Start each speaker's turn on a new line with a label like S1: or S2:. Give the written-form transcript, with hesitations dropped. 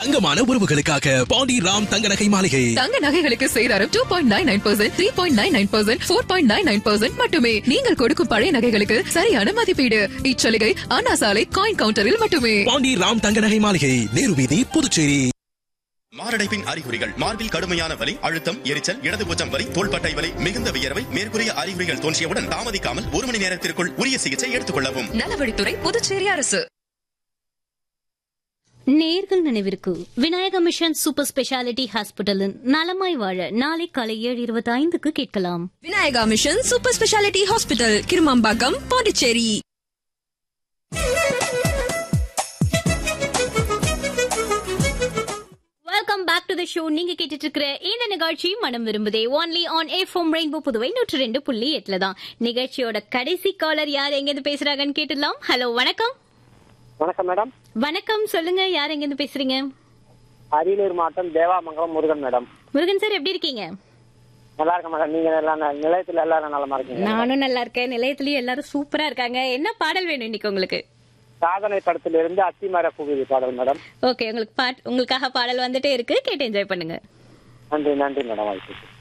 S1: தங்கமான உறவுகளுக்காக பாண்டி ராம் தங்க நகை மாளிகை.
S2: தங்க நகைகளுக்கு சேதாரம் 2.99%, 3.99%, 4.99% மட்டுமே. நீங்கள் கொடுக்கும் பழைய நகைகளுக்கு சரியான மதிப்பீடு. இச்சலுகை அண்ணா சாலை காயின் கவுண்டரில் மட்டுமே.
S1: பாண்டி ராம் தங்க நகை மாளிகை, நேரு வீதி, புதுச்சேரி.
S3: மாரடைப்பின் அறிகுறிகள்: மார்பில் கடுமையான வலி, அழுத்தம், எரிச்சல், இடதுபுஜம் வலி, தோள்பட்டை வலி, மிகுந்த வியர்வை. மேற்கூறிய அறிகுறிகள் தோன்றியவுடன் தாமதிக்காமல் 1 மணி நேரத்திற்குள் உரிய சிகிச்சை எடுத்துக் கொள்ளவும்.
S2: நலவழித்துறை, புதுச்சேரி அரசு.
S4: நேர்கள் நினைவிற்கு விநாயக மிஷன் சூப்பர் ஸ்பெஷாலிட்டி ஹாஸ்பிட்டலின் நலமாய் வாழ நாளை காலை 7:25 கேட்கலாம்.
S2: Vinayaka mission super speciality hospital, Kirumampakkam, Pondicherry.
S4: Welcome back to the show. நீங்க கேட்டுட்டு இருக்கிற இந்த நிகழ்ச்சி மனம் விரும்புதே only on FM rainbow Puduvai 102.8 தான். நிகழ்ச்சியோட கடைசி காலர் யார் எங்க இருந்து பேசுறாங்கன்னு கேட்டுடலாம். ஹலோ, வணக்கம்.
S5: வணக்கம் மேடம்.
S4: வணக்கம், சொல்லுங்க, யார் எங்க இருந்து பேசுறீங்க?
S5: அரியலூர் மாவட்டம் தேவாமங்கலம் முருகன் மேடம்.
S4: முருகன் சார், எப்படி இருக்கீங்க?
S5: நல்லா இருக்கேன் மேடம். நீங்க நிலையத்துல எல்லாரும் நலமா இருக்கீங்க?
S4: நானும் நல்லா இருக்கேன். நிலையத்திலயும் எல்லாரும் சூப்பரா இருக்காங்க. என்ன பாடல் வேணும் இன்னைக்கு உங்களுக்கு?
S5: சாதனை படத்திலிருந்து அத்திமர பூவிதி பாடல் மேடம்.
S4: ஓகே, உங்களுக்காக பாடல் வந்துட்டே இருக்கு, கேட்டு என்ஜாய் பண்ணுங்க.
S5: நன்றி நன்றி மேடம். வாய்ப்பு